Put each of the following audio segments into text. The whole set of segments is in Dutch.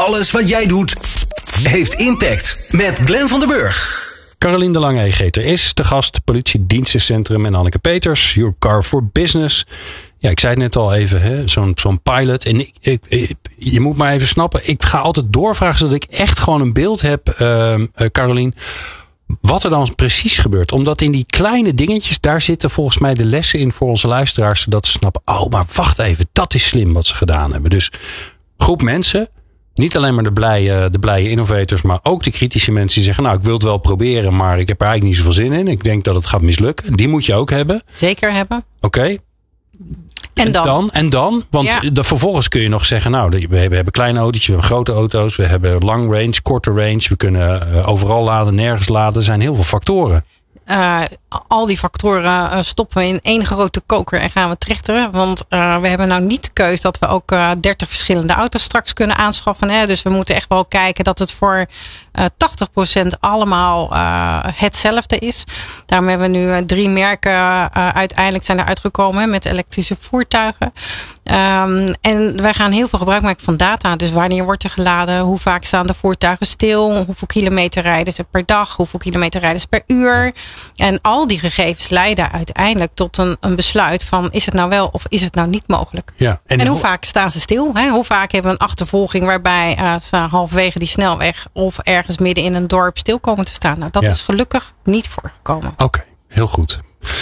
Alles wat jij doet heeft impact. Met Glenn van den Burg. Carolien de Lange-Egeter is de gast, politiedienstencentrum, en Anneke Peters, Europcar for Business. Ja, ik zei het net al even, hè, zo'n pilot. En je moet maar even snappen, ik ga altijd doorvragen zodat ik echt gewoon een beeld heb, Carolien, wat er dan precies gebeurt. Omdat in die kleine dingetjes, daar zitten volgens mij de lessen in voor onze luisteraars, zodat ze snappen, oh, maar wacht even, dat is slim wat ze gedaan hebben. Dus groep mensen, niet alleen maar de blije innovators, maar ook de kritische mensen die zeggen, nou, ik wil het wel proberen, maar ik heb er eigenlijk niet zoveel zin in. Ik denk dat het gaat mislukken. Die moet je ook hebben. Zeker hebben. Oké. En dan? Want vervolgens kun je nog zeggen, nou, we hebben kleine autootjes, we hebben grote auto's, we hebben long range, korte range. We kunnen overal laden, nergens laden. Er zijn heel veel factoren. Al die factoren stoppen we in één grote koker en gaan we trechteren. Want we hebben nou niet de keus dat we ook 30 verschillende auto's straks kunnen aanschaffen. Hè? Dus we moeten echt wel kijken dat het voor 80% allemaal hetzelfde is. Daarom hebben we nu 3 merken uiteindelijk zijn er uitgekomen met elektrische voertuigen. En wij gaan heel veel gebruik maken van data. Dus wanneer wordt er geladen? Hoe vaak staan de voertuigen stil? Hoeveel kilometer rijden ze per dag? Hoeveel kilometer rijden ze per uur? En al die gegevens leiden uiteindelijk tot een besluit van, is het nou wel of is het nou niet mogelijk? Ja, en hoe vaak staan ze stil? Hè? Hoe vaak hebben we een achtervolging waarbij ze halverwege die snelweg of ergens midden in een dorp stil komen te staan? Nou, dat is gelukkig niet voorgekomen. Oké, heel goed.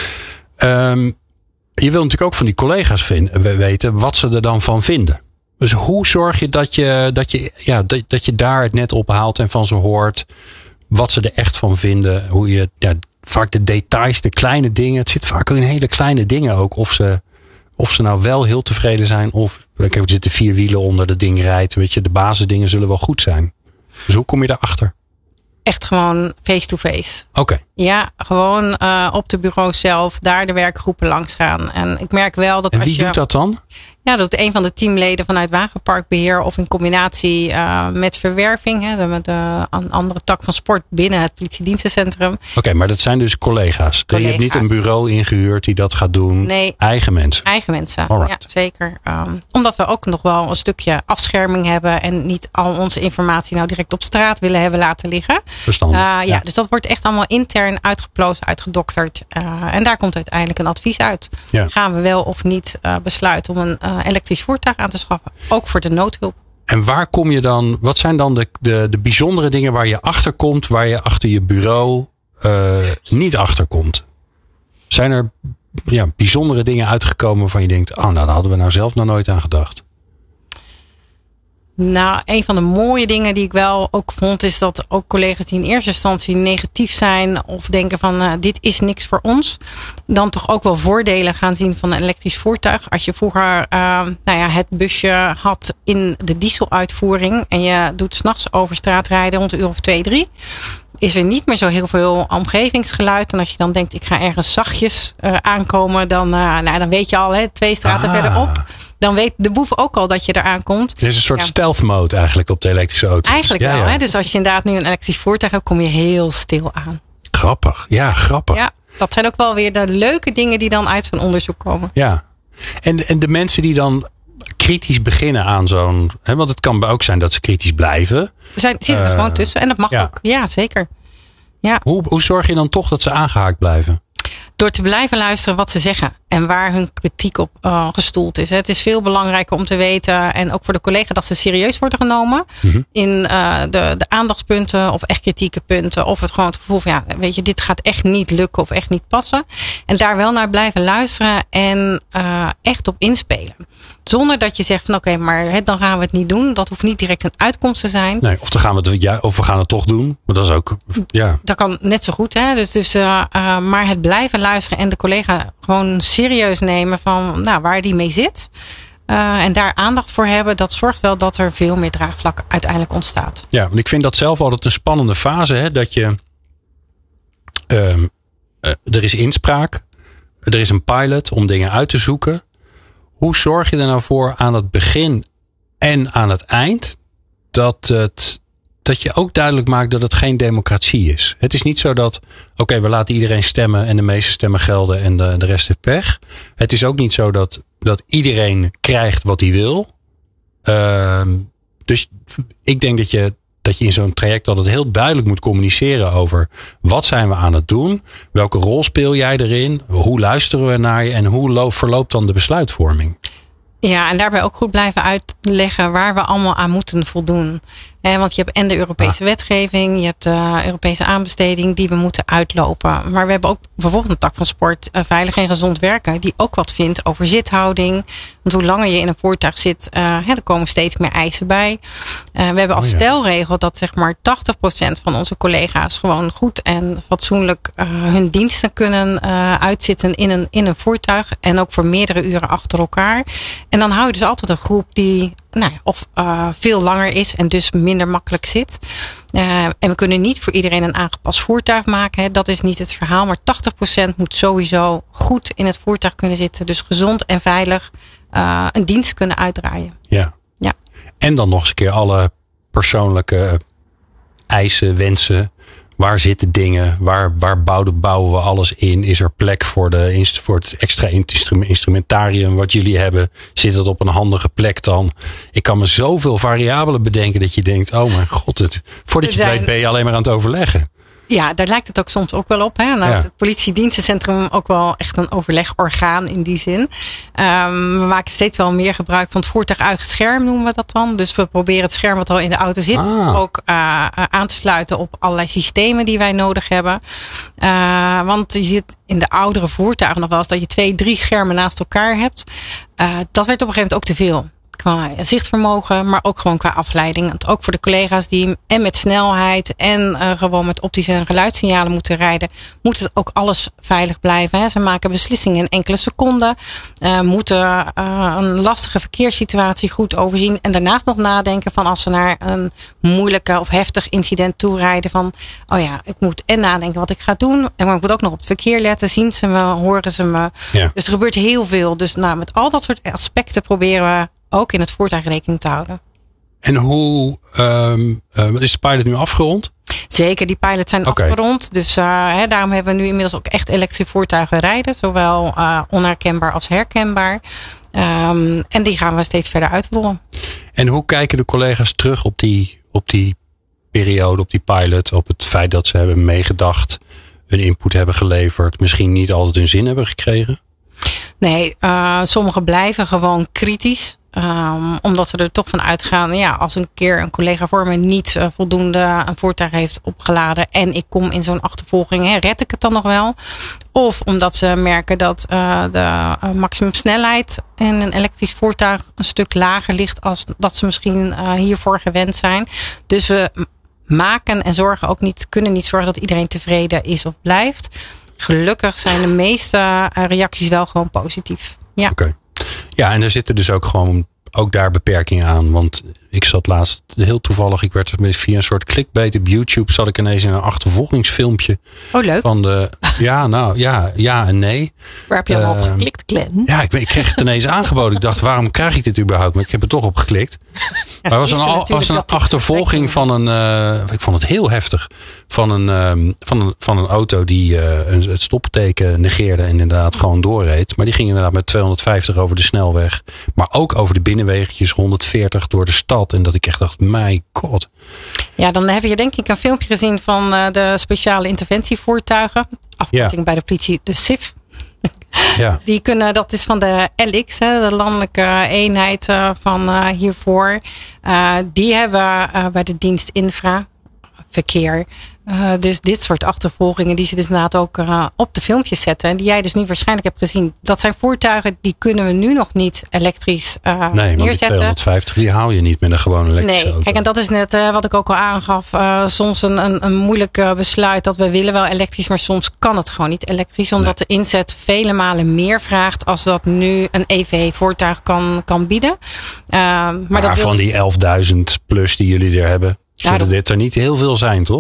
Je wil natuurlijk ook van die collega's weten wat ze er dan van vinden. Dus hoe zorg je dat je daar het net ophaalt en van ze hoort wat ze er echt van vinden? Hoe je vaak de details, de kleine dingen. Het zit vaak in hele kleine dingen ook. Of ze nou wel heel tevreden zijn of er zitten 4 wielen onder, dat ding rijdt. Weet je, de basisdingen zullen wel goed zijn. Dus hoe kom je daarachter? Echt gewoon face-to-face. Oké. Ja, gewoon op de bureau zelf, daar de werkgroepen langs gaan. En ik merk wel dat en wie doet dat dan? Ja, dat een van de teamleden vanuit Wagenparkbeheer of in combinatie met verwerving. Een andere tak van sport binnen het politiedienstencentrum. Oké, maar dat zijn dus collega's. Je hebt niet een bureau ingehuurd die dat gaat doen. Nee. Eigen mensen. Eigen mensen, Alright. Ja, zeker. Omdat we ook nog wel een stukje afscherming hebben en niet al onze informatie nou direct op straat willen hebben laten liggen. Verstandig. Dus dat wordt echt allemaal intern uitgeplozen, uitgedokterd. En daar komt uiteindelijk een advies uit. Ja. Gaan we wel of niet besluiten om een elektrisch voertuig aan te schaffen. Ook voor de noodhulp. En waar kom je dan, wat zijn dan de bijzondere dingen waar je achter komt, waar je achter je bureau niet achter komt? Zijn er bijzondere dingen uitgekomen waarvan je denkt, oh, nou, daar hadden we nou zelf nog nooit aan gedacht? Nou, een van de mooie dingen die ik wel ook vond, is dat ook collega's die in eerste instantie negatief zijn of denken van dit is niks voor ons, dan toch ook wel voordelen gaan zien van een elektrisch voertuig. Als je vroeger het busje had in de dieseluitvoering en je doet 's nachts over straat rijden rond een uur of 2, 3. Is er niet meer zo heel veel omgevingsgeluid. En als je dan denkt, ik ga ergens zachtjes aankomen, dan weet je al, 2 straten verderop. Dan weet de boef ook al dat je eraan komt. Er is een soort stealth mode eigenlijk op de elektrische auto. Eigenlijk wel. Hè? Dus als je inderdaad nu een elektrisch voertuig hebt, kom je heel stil aan. Grappig. Ja, grappig. Ja, dat zijn ook wel weer de leuke dingen die dan uit zo'n onderzoek komen. Ja. En de mensen die dan kritisch beginnen aan zo'n, want het kan ook zijn dat ze kritisch blijven. Zitten er gewoon tussen. En dat mag ook. Ja, zeker. Ja. Hoe zorg je dan toch dat ze aangehaakt blijven? Door te blijven luisteren wat ze zeggen en waar hun kritiek op gestoeld is. Het is veel belangrijker om te weten, en ook voor de collega, dat ze serieus worden genomen in de aandachtspunten of echt kritieke punten. Of het gewoon het gevoel van, weet je, dit gaat echt niet lukken of echt niet passen. En daar wel naar blijven luisteren en echt op inspelen. Zonder dat je zegt van oké, maar dan gaan we het niet doen. Dat hoeft niet direct een uitkomst te zijn. Nee, of we gaan het toch doen. Maar dat is ook, Dat kan net zo goed. Hè? Maar het blijven luisteren en de collega gewoon serieus nemen van waar die mee zit. En daar aandacht voor hebben. Dat zorgt wel dat er veel meer draagvlak uiteindelijk ontstaat. Ja, want ik vind dat zelf altijd een spannende fase. Hè? Dat je, er is inspraak. Er is een pilot om dingen uit te zoeken. Hoe zorg je er nou voor aan het begin en aan het eind dat je ook duidelijk maakt dat het geen democratie is? Het is niet zo dat, we laten iedereen stemmen en de meeste stemmen gelden en de rest heeft pech. Het is ook niet zo dat iedereen krijgt wat hij wil. Dus ik denk dat je in zo'n traject altijd heel duidelijk moet communiceren over wat zijn we aan het doen? Welke rol speel jij erin? Hoe luisteren we naar je? En hoe verloopt dan de besluitvorming? Ja, en daarbij ook goed blijven uitleggen waar we allemaal aan moeten voldoen. Want je hebt en de Europese wetgeving, je hebt de Europese aanbesteding die we moeten uitlopen. Maar we hebben ook bijvoorbeeld een tak van sport, veilig en gezond werken, die ook wat vindt over zithouding. Want hoe langer je in een voertuig zit, er komen steeds meer eisen bij. We hebben als stelregel dat zeg maar 80% van onze collega's gewoon goed en fatsoenlijk hun diensten kunnen uitzitten in een voertuig. En ook voor meerdere uren achter elkaar. En dan hou je dus altijd een groep die veel langer is en dus minder makkelijk zit. En we kunnen niet voor iedereen een aangepast voertuig maken. Hè. Dat is niet het verhaal. Maar 80% moet sowieso goed in het voertuig kunnen zitten. Dus gezond en veilig een dienst kunnen uitdraaien. Ja. En dan nog eens een keer alle persoonlijke eisen, wensen. Waar zitten dingen? Waar bouwen we alles in? Is er plek voor het extra instrumentarium wat jullie hebben? Zit het op een handige plek dan? Ik kan me zoveel variabelen bedenken dat je denkt, oh mijn god, voordat je het weet ben je alleen maar aan het overleggen. Ja, daar lijkt het ook soms ook wel op. Hè? Nou is het politiedienstencentrum ook wel echt een overlegorgaan in die zin. We maken steeds wel meer gebruik van het voertuig-eigen scherm, noemen we dat dan. Dus we proberen het scherm wat al in de auto zit ook aan te sluiten op allerlei systemen die wij nodig hebben. Want je ziet in de oudere voertuigen nog wel eens dat je 2-3 schermen naast elkaar hebt. Dat werd op een gegeven moment ook te veel. Qua zichtvermogen, maar ook gewoon qua afleiding. Want ook voor de collega's die en met snelheid en gewoon met optische en geluidssignalen moeten rijden, moet het ook alles veilig blijven. Hè. Ze maken beslissingen in enkele seconden. Moeten een lastige verkeerssituatie goed overzien. En daarnaast nog nadenken van als ze naar een moeilijke of heftig incident toerijden. Van ik moet en nadenken wat ik ga doen. En maar ik moet ook nog op het verkeer letten. Zien ze me, horen ze me. Ja. Dus er gebeurt heel veel. Dus met al dat soort aspecten proberen we ook in het voertuig rekening te houden. En hoe is de pilot nu afgerond? Zeker, die pilots zijn afgerond. Dus daarom hebben we nu inmiddels ook echt elektrische voertuigen rijden. Zowel onherkenbaar als herkenbaar. En die gaan we steeds verder uitrollen. En hoe kijken de collega's terug op die periode, op die pilot? Op het feit dat ze hebben meegedacht, hun input hebben geleverd. Misschien niet altijd hun zin hebben gekregen? Nee, sommigen blijven gewoon kritisch. Omdat ze er toch van uitgaan. Als een keer een collega voor me niet voldoende een voertuig heeft opgeladen. En ik kom in zo'n achtervolging. Red ik het dan nog wel? Of omdat ze merken dat de maximumsnelheid in een elektrisch voertuig een stuk lager ligt. Als dat ze misschien hiervoor gewend zijn. Dus we maken en kunnen niet zorgen dat iedereen tevreden is of blijft. Gelukkig zijn de meeste reacties wel gewoon positief. Ja. Oké. Ja, en er zitten dus ook daar beperkingen aan. Want ik zat laatst heel toevallig, ik werd via een soort clickbait op YouTube, zat ik ineens in een achtervolgingsfilmpje. Oh, leuk. Van ja en nee. Waar heb je allemaal op geklikt, Glenn? Ja, ik kreeg het ineens aangeboden. Ik dacht, waarom krijg ik dit überhaupt? Maar ik heb er toch op geklikt. Ja, maar het was een achtervolging van een, ik vond het heel heftig, van een auto die het stoppenteken negeerde en inderdaad gewoon doorreed. Maar die ging inderdaad met 250 over de snelweg. Maar ook over de binnenwegjes 140 door de stad. En dat ik echt dacht, my god. Ja, dan heb je denk ik een filmpje gezien van de speciale interventievoertuigen. Afkorting bij de politie, de SIF. Ja. Die kunnen, dat is van de LX, de landelijke eenheid van hiervoor. Die hebben bij de dienst infra verkeer. Dus dit soort achtervolgingen die ze dus inderdaad ook op de filmpjes zetten. En die jij dus nu waarschijnlijk hebt gezien. Dat zijn voertuigen die kunnen we nu nog niet elektrisch neerzetten. Nee, maar die 250 die hou je niet met een gewone elektrische auto. Kijk, en dat is net wat ik ook al aangaf. Soms een moeilijk besluit dat we willen wel elektrisch. Maar soms kan het gewoon niet elektrisch. Omdat de inzet vele malen meer vraagt als dat nu een EV-voertuig kan bieden. Maar van die 11.000 plus die jullie er hebben, zullen dit er niet heel veel zijn, toch?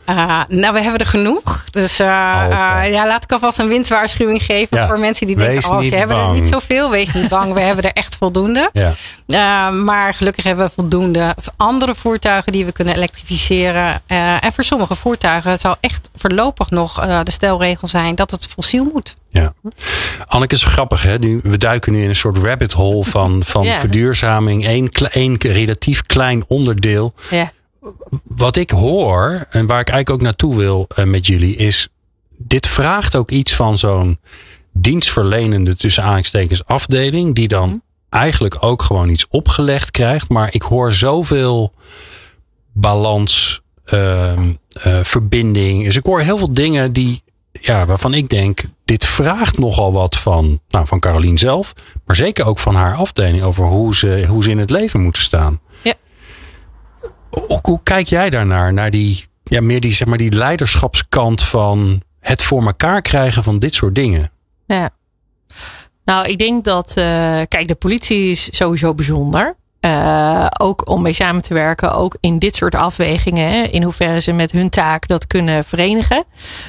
We hebben er genoeg. Dus laat ik alvast een winstwaarschuwing geven voor mensen die denken, ze hebben er niet zoveel. Wees niet bang, we hebben er echt voldoende. Ja. Maar gelukkig hebben we voldoende andere voertuigen die we kunnen elektrificeren. En voor sommige voertuigen zal echt voorlopig nog de stelregel zijn dat het fossiel moet. Ja. Anneke, is grappig, hè? We duiken nu in een soort rabbit hole van verduurzaming. Eén relatief klein onderdeel. Ja. Wat ik hoor, en waar ik eigenlijk ook naartoe wil met jullie, is dit vraagt ook iets van zo'n dienstverlenende tussen aanhalingstekens afdeling, die dan eigenlijk ook gewoon iets opgelegd krijgt. Maar ik hoor zoveel balans, verbinding. Dus ik hoor heel veel dingen waarvan ik denk, dit vraagt nogal wat van Carolien zelf, maar zeker ook van haar afdeling over hoe ze in het leven moeten staan. Ja. Hoe kijk jij daarnaar? Naar die leiderschapskant van het voor elkaar krijgen van dit soort dingen? Ja. Nou, ik denk dat, de politie is sowieso bijzonder. Ook om mee samen te werken, ook in dit soort afwegingen. Hè, in hoeverre ze met hun taak dat kunnen verenigen.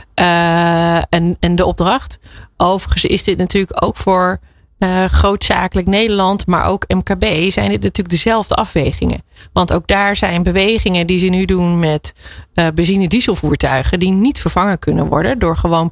En de opdracht. Overigens is dit natuurlijk ook voor grootzakelijk Nederland, maar ook MKB, zijn dit natuurlijk dezelfde afwegingen. Want ook daar zijn bewegingen die ze nu doen met benzine-dieselvoertuigen die niet vervangen kunnen worden door gewoon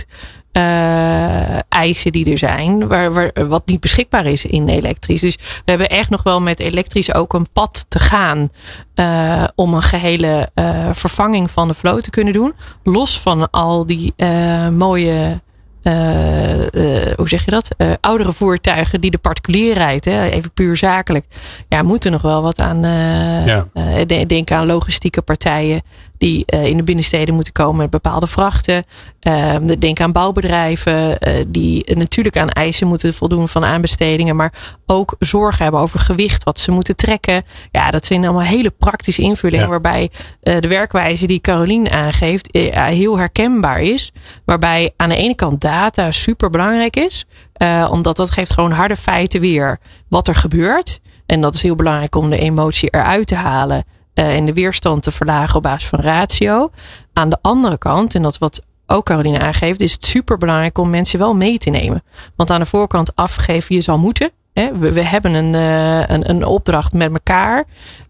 eisen die er zijn, wat niet beschikbaar is in elektrisch. Dus we hebben echt nog wel met elektrisch ook een pad te gaan om een gehele vervanging van de vloot te kunnen doen. Los van al die mooie hoe zeg je dat? Oudere voertuigen die de particulier rijdt, even puur zakelijk. Ja, moeten nog wel wat aan. Denk aan logistieke partijen die in de binnensteden moeten komen met bepaalde vrachten. Denk aan bouwbedrijven die natuurlijk aan eisen moeten voldoen van aanbestedingen, maar ook zorgen hebben over gewicht, wat ze moeten trekken. Ja, dat zijn allemaal hele praktische invullingen waarbij de werkwijze die Carolien aangeeft heel herkenbaar is. Waarbij aan de ene kant data super belangrijk is, omdat dat geeft gewoon harde feiten weer wat er gebeurt. En dat is heel belangrijk om de emotie eruit te halen en de weerstand te verlagen op basis van ratio. Aan de andere kant, en dat is wat ook Caroline aangeeft, is het super belangrijk om mensen wel mee te nemen. Want aan de voorkant afgeven je zal moeten. We hebben een opdracht met elkaar.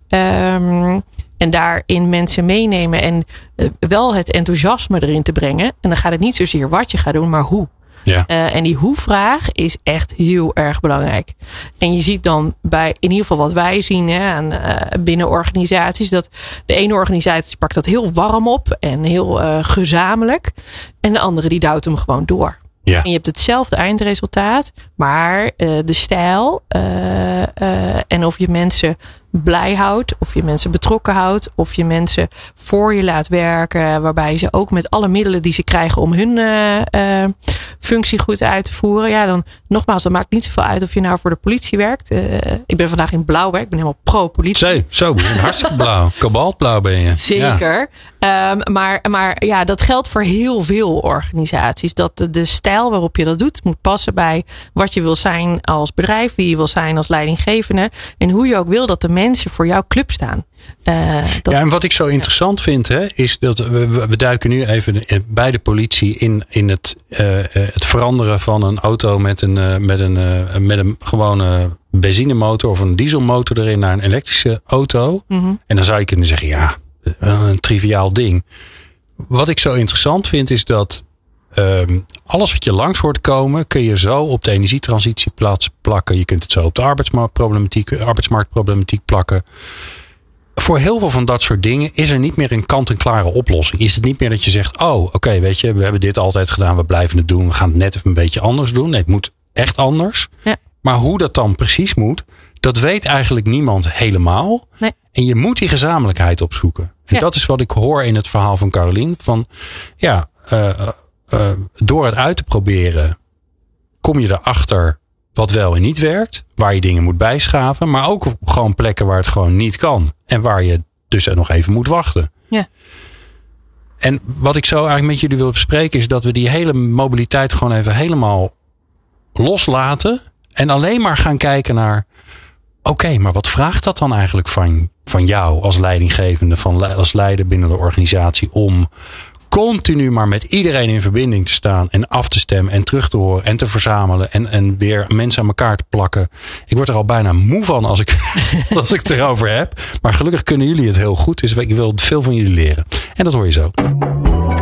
En daarin mensen meenemen en wel het enthousiasme erin te brengen. En dan gaat het niet zozeer wat je gaat doen, maar hoe. Ja. En die hoe-vraag is echt heel erg belangrijk. En je ziet dan bij, in ieder geval wat wij zien binnen organisaties, dat de ene organisatie pakt dat heel warm op en heel gezamenlijk. En de andere die duwt hem gewoon door. Ja. En je hebt hetzelfde eindresultaat, maar de stijl en of je mensen blij houdt, of je mensen betrokken houdt, of je mensen voor je laat werken, waarbij ze ook met alle middelen die ze krijgen om hun functie goed uit te voeren. Ja, dan nogmaals, dat maakt niet zoveel uit of je nou voor de politie werkt. Ik ben vandaag in blauw, ik ben helemaal pro-politie. Zo, hartstikke blauw. Kobaltblauw ben je. Zeker. Ja. Maar ja, dat geldt voor heel veel organisaties. Dat de stijl waarop je dat doet moet passen bij wat je wil zijn als bedrijf, wie je wil zijn als leidinggevende en hoe je ook wil dat de mensen voor jouw club staan. En wat ik zo interessant vind, is dat we duiken nu even bij de politie in het veranderen van een auto met een gewone benzinemotor of een dieselmotor erin naar een elektrische auto. Mm-hmm. En dan zou je kunnen zeggen, ja, een triviaal ding. Wat ik zo interessant vind is dat alles wat je langs hoort komen, kun je zo op de energietransitieplaats plakken. Je kunt het zo op de arbeidsmarktproblematiek plakken. Voor heel veel van dat soort dingen is er niet meer een kant-en-klare oplossing. Is het niet meer dat je zegt, oké, weet je, we hebben dit altijd gedaan, we blijven het doen, we gaan het net even een beetje anders doen. Nee, het moet echt anders. Ja. Maar hoe dat dan precies moet, dat weet eigenlijk niemand helemaal. Nee. En je moet die gezamenlijkheid opzoeken. En dat is wat ik hoor in het verhaal van Carolien. Van door het uit te proberen, kom je erachter wat wel en niet werkt. Waar je dingen moet bijschaven. Maar ook gewoon plekken waar het gewoon niet kan. En waar je dus nog even moet wachten. Ja. En wat ik zo eigenlijk met jullie wil bespreken is dat we die hele mobiliteit gewoon even helemaal loslaten. En alleen maar gaan kijken naar, Oké, maar wat vraagt dat dan eigenlijk van jou als leidinggevende, als leider binnen de organisatie, om continu maar met iedereen in verbinding te staan en af te stemmen en terug te horen en te verzamelen en weer mensen aan elkaar te plakken. Ik word er al bijna moe van als ik het erover heb. Maar gelukkig kunnen jullie het heel goed, dus ik wil veel van jullie leren. En dat hoor je zo.